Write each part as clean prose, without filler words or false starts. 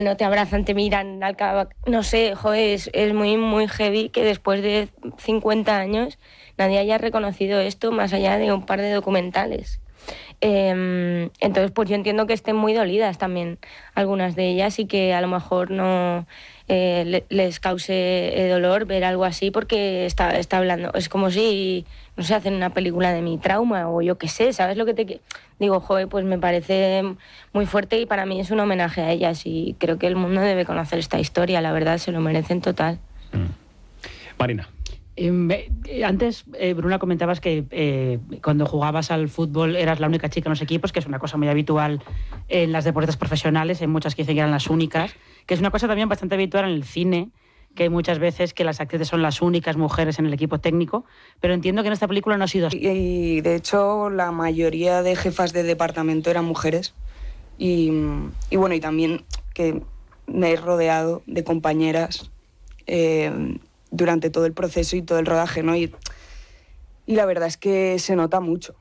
No te abrazan, te miran al cabo. No sé, joder, es muy, muy heavy que después de 50 años nadie haya reconocido esto más allá de un par de documentales. Entonces, pues yo entiendo que estén muy dolidas también algunas de ellas y que a lo mejor no les cause dolor ver algo así porque está hablando. Es como si, no sé, hacen una película de mi trauma o yo qué sé, ¿sabes lo que te digo? Joder, pues me parece muy fuerte y para mí es un homenaje a ellas y creo que el mundo debe conocer esta historia, la verdad, se lo merecen total. Marina. Antes, Bruna, comentabas que cuando jugabas al fútbol eras la única chica en los equipos, que es una cosa muy habitual en las deportistas profesionales, hay muchas que dicen que eran las únicas, que es una cosa también bastante habitual en el cine, que hay muchas veces que las actrices son las únicas mujeres en el equipo técnico, pero entiendo que en esta película no ha sido así. Y de hecho la mayoría de jefas de departamento eran mujeres y bueno, y también que me he rodeado de compañeras durante todo el proceso y todo el rodaje, ¿no? Y la verdad es que se nota mucho.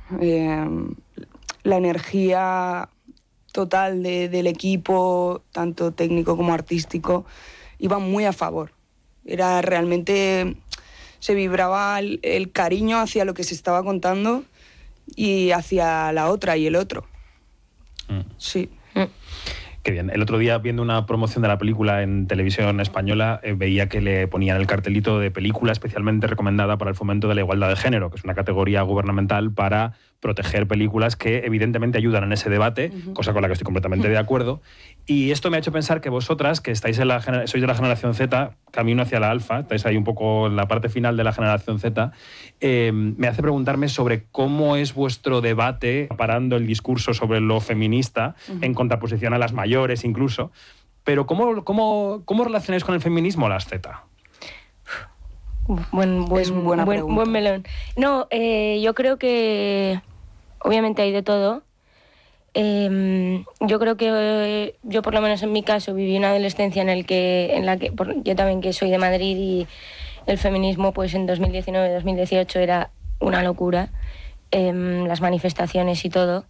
La energía total del equipo, tanto técnico como artístico, iba muy a favor. Era realmente... se vibraba el cariño hacia lo que se estaba contando y hacia la otra y el otro. Sí. Qué bien. El otro día, viendo una promoción de la película en televisión española, veía que le ponían el cartelito de película especialmente recomendada para el fomento de la igualdad de género, que es una categoría gubernamental para proteger películas que evidentemente ayudan en ese debate, cosa con la que estoy completamente de acuerdo. Y esto me ha hecho pensar que vosotras, que estáis sois de la generación Z, camino hacia la alfa, estáis ahí un poco en la parte final de la generación Z, me hace preguntarme sobre cómo es vuestro debate, parando el discurso sobre lo feminista, en contraposición a las mayores incluso, pero ¿cómo relacionáis con el feminismo las Z? Buen melón. No, yo creo que obviamente hay de todo. Yo creo que yo, por lo menos en mi caso, viví una adolescencia en la que yo también, que soy de Madrid, y el feminismo pues en 2019-2018 era una locura, las manifestaciones y todo.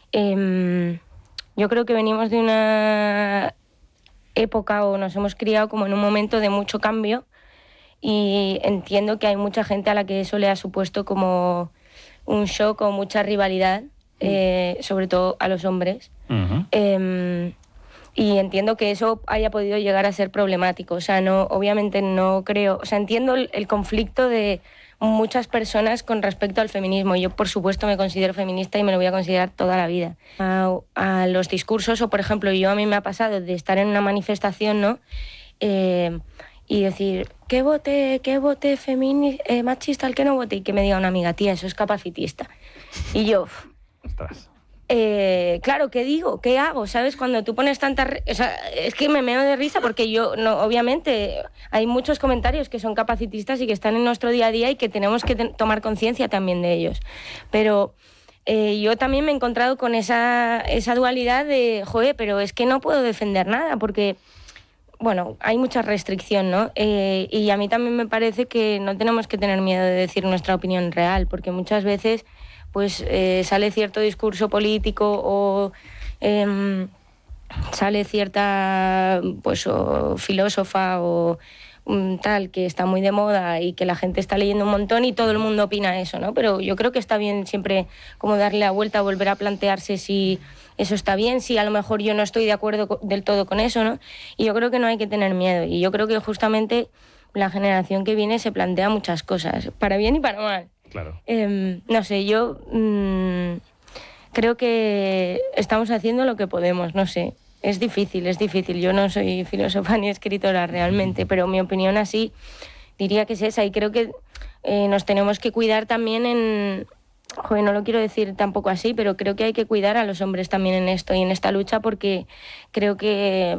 Yo creo que venimos de una época, o nos hemos criado como en un momento de mucho cambio, y entiendo que hay mucha gente a la que eso le ha supuesto como un shock o mucha rivalidad, sobre todo a los hombres. Y entiendo que eso haya podido llegar a ser problemático. O sea, obviamente no creo... O sea, entiendo el conflicto de muchas personas con respecto al feminismo. Yo, por supuesto, me considero feminista y me lo voy a considerar toda la vida. A los discursos, o por ejemplo, a mí me ha pasado de estar en una manifestación, ¿no? Y decir, que vote machista, el que no vote, y que me diga una amiga, tía, eso es capacitista. Y yo... Ostras. Claro, ¿qué digo? ¿Qué hago? ¿Sabes? Cuando tú pones tanta... O sea, es que me meo de risa porque obviamente hay muchos comentarios que son capacitistas y que están en nuestro día a día y que tenemos que tomar conciencia también de ellos. Pero yo también me he encontrado con esa dualidad de, joder, pero es que no puedo defender nada porque... Bueno, hay mucha restricción, ¿no? Y a mí también me parece que no tenemos que tener miedo de decir nuestra opinión real, porque muchas veces pues sale cierto discurso político o sale cierta pues o filósofa o tal que está muy de moda y que la gente está leyendo un montón y todo el mundo opina eso, ¿no? Pero yo creo que está bien siempre como darle la vuelta, volver a plantearse si eso está bien, si a lo mejor yo no estoy de acuerdo del todo con eso, ¿no? Y yo creo que no hay que tener miedo. Y yo creo que justamente la generación que viene se plantea muchas cosas, para bien y para mal. Claro. No sé, yo creo que estamos haciendo lo que podemos, no sé. Es difícil. Yo no soy filósofa ni escritora realmente, pero mi opinión así diría que es esa. Y creo que nos tenemos que cuidar también en... Joder, no lo quiero decir tampoco así, pero creo que hay que cuidar a los hombres también en esto y en esta lucha, porque creo que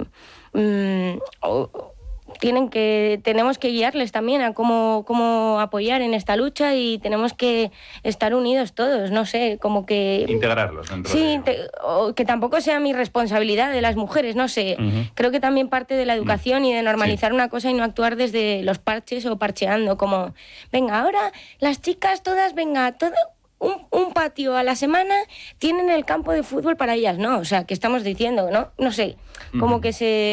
tenemos que guiarles también a cómo apoyar en esta lucha, y tenemos que estar unidos todos, no sé, como que... Integrarlos dentro o que tampoco sea mi responsabilidad de las mujeres, no sé. Creo que también parte de la educación y de normalizar una cosa y no actuar desde los parches o parcheando, como, venga, ahora las chicas todas, venga, todo... un patio a la semana, tienen el campo de fútbol para ellas, ¿no? O sea, ¿qué estamos diciendo, no? No sé, como que se